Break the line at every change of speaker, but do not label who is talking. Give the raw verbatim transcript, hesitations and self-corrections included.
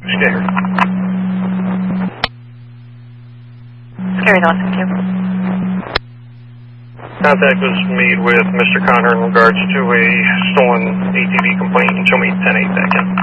Scared.
Scary Dawson two.
Contact was made with Mister Connor in regards to a stolen A T V complaint. Show me ten eight back in.